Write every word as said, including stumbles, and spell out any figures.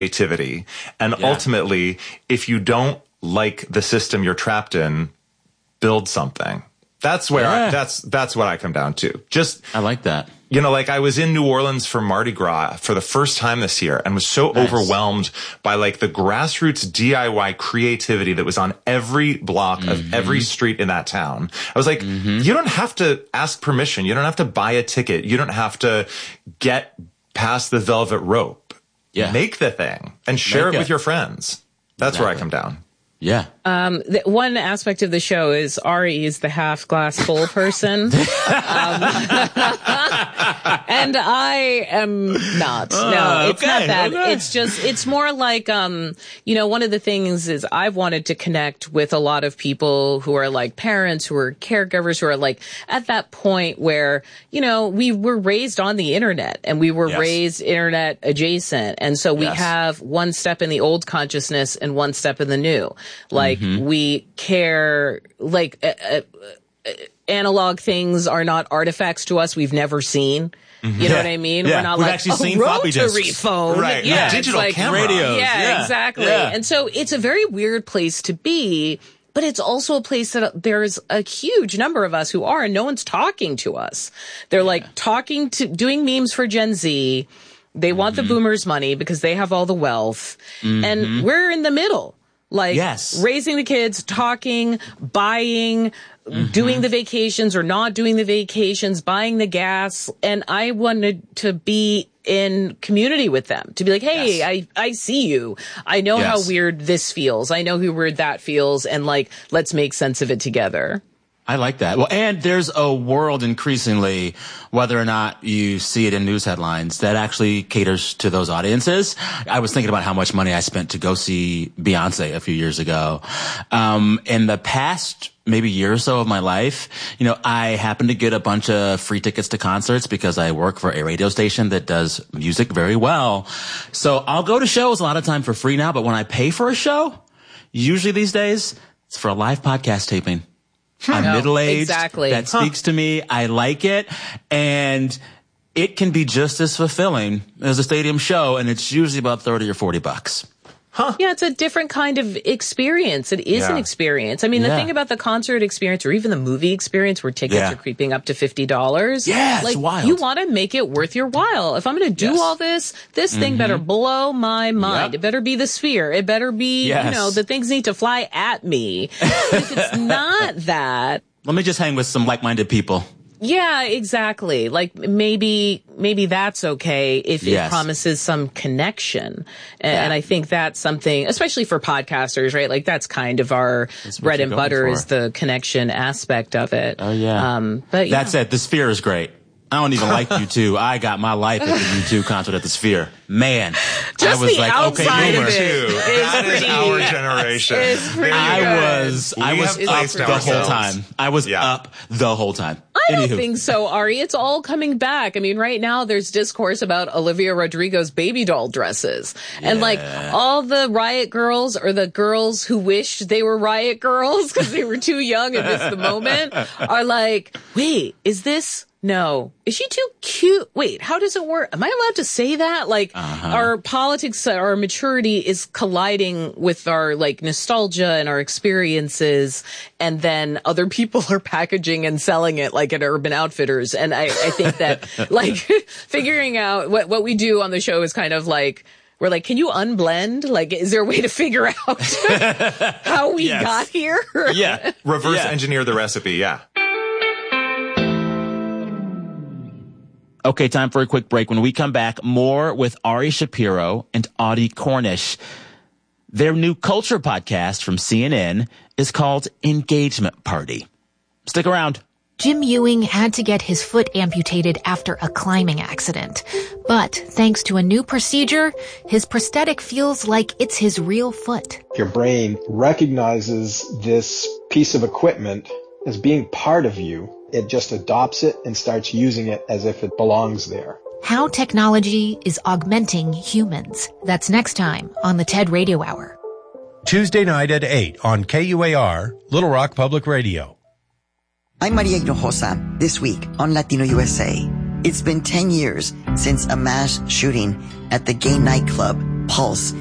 creativity. And Yeah. ultimately, if you don't like the system you're trapped in, build something. That's where Yeah. I, that's that's what I come down to. Just I like that. You know, like I was in New Orleans for Mardi Gras for the first time this year and was so Nice. overwhelmed by like the grassroots D I Y creativity that was on every block Mm-hmm. of every street in that town. I was like, Mm-hmm. you don't have to ask permission. You don't have to buy a ticket. You don't have to get past the velvet rope. Yeah. Make the thing and share Make it it. with your friends. That's where I Exactly. come down. Yeah. Um, the, one aspect of the show is Ari is the half glass full person. um, and I am not. No, Uh, it's okay, not that. okay. It's just, it's more like, um, you know, one of the things is I've wanted to connect with a lot of people who are like parents, who are caregivers, who are like at that point where, you know, we were raised on the internet and we were Yes. raised internet adjacent. And so we Yes. have one step in the old consciousness and one step in the new. Like Mm-hmm. we care, like uh, uh, uh, analog things are not artifacts to us we've never seen. You know what I mean? Yeah. We're not We've like actually a seen floppy rotary disks. phone. Right. Yeah. Yeah. it's Digital like, camera. Radios. Yeah, Yeah. exactly. Yeah. And so it's a very weird place to be. But it's also a place that there's a huge number of us who are, and no one's talking to us. They're like talking to, doing memes for Gen Z. They want Mm-hmm. the boomers' money because they have all the wealth. And we're in the middle. Like Yes. raising the kids, talking, buying, doing the vacations or not doing the vacations, buying the gas. And I wanted to be in community with them, to be like, hey, Yes. I, I see you. I know Yes. how weird this feels. I know how weird that feels. And like, let's make sense of it together. I like that. Well, and there's a world increasingly, whether or not you see it in news headlines, that actually caters to those audiences. I was thinking about how much money I spent to go see Beyonce a few years ago. Um, in the past maybe year or so of my life, you know, I happened to get a bunch of free tickets to concerts because I work for a radio station that does music very well. So I'll go to shows a lot of time for free now, but when I pay for a show, usually these days, it's for a live podcast taping. I'm No, middle-aged. exactly. That speaks to me. I like it. And it can be just as fulfilling as a stadium show. And it's usually about thirty or forty bucks. Yeah, it's a different kind of experience. It is Yeah. an experience. I mean, the Yeah. thing about the concert experience or even the movie experience where tickets Yeah. are creeping up to fifty dollars. Yeah, it's like, wild. you want to make it worth your while. If I'm going to do Yes. all this, this thing better blow my mind. Yep. It better be the sphere. It better be, Yes. you know, the things need to fly at me. But if it's not that, Let me just hang with some like-minded people. yeah, exactly. Like maybe, maybe that's okay if Yes. it promises some connection. And, and I think that's something, especially for podcasters, right? Like that's kind of our what bread you're and going butter for. is the connection aspect of it. Oh, yeah. Um, but yeah. That's it. The Sphere is great. I don't even like U two. I got my life at the U two concert at the Sphere. Man, Just I was the like, okay, outside boomer. of it Too. is That is pretty- our generation. It's pretty There you good. go. I was, I We was have up placed the whole ourselves. time. I was Yeah. up the whole time. I don't Anywho. think so, Ari. It's all coming back. I mean, right now there's discourse about Olivia Rodrigo's baby doll dresses. And like all the Riot girls or the girls who wished they were Riot girls because they were too young and missed the moment are like, wait, is this... No. Is she too cute? Wait, how does it work? Am I allowed to say that? Like, Uh-huh. our politics, our maturity is colliding with our, like, nostalgia and our experiences. And then other people are packaging and selling it, like, at Urban Outfitters. And I, I think that, like, figuring out what, what we do on the show is kind of like, we're like, can you unblend? Like, is there a way to figure out how we Yes. got here? Yeah. Reverse Yeah. engineer the recipe. Yeah. Okay, time for a quick break. When we come back, more with Ari Shapiro and Audie Cornish. Their new culture podcast from C N N is called Engagement Party. Stick around. Jim Ewing had to get his foot amputated after a climbing accident. But thanks to a new procedure, his prosthetic feels like it's his real foot. Your brain recognizes this piece of equipment as being part of you. It just adopts it and starts using it as if it belongs there. How technology is augmenting humans. That's next time on the TED Radio Hour. Tuesday night at eight on K U A R, Little Rock Public Radio. I'm Maria Hinojosa. This week on Latino U S A. It's been ten years since a mass shooting at the gay nightclub Pulse,